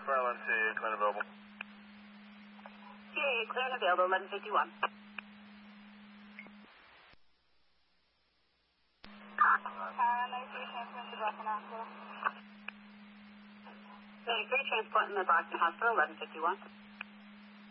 LNC, clear and available. CA, clear and available, 1151. Transport in the Boston Hospital, 1151.